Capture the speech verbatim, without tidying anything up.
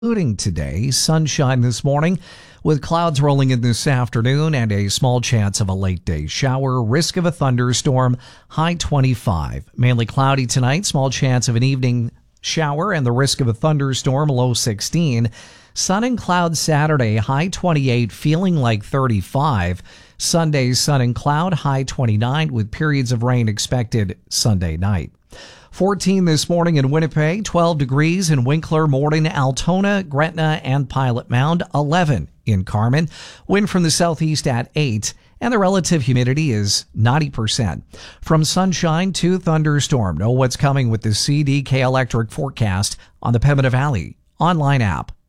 Including today, sunshine this morning with clouds rolling in this afternoon and a small chance of a late day shower. Risk of a thunderstorm, high twenty-five. Mainly cloudy tonight, small chance of an evening shower and the risk of a thunderstorm, low sixteen. Sun and cloud Saturday, high twenty-eight, feeling like thirty-five. Sunday, sun and cloud, high twenty-nine with periods of rain expected Sunday night. fourteen this morning in Winnipeg, twelve degrees in Winkler, Morden, Altona, Gretna, and Pilot Mound, eleven in Carmen. Wind from the southeast at eight, and the relative humidity is ninety percent. From sunshine to thunderstorm, know what's coming with the C D K Electric forecast on the Pembina Valley online app.